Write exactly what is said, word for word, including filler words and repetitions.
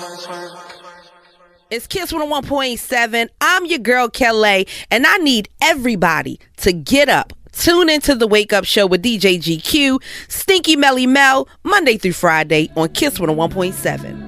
It's Kiss one oh one point seven. I'm your girl, Kelly, and I need everybody to get up. Tune into the Wake Up Show with D J G Q, Stinky Melly Mel, Monday through Friday on Kiss one oh one point seven.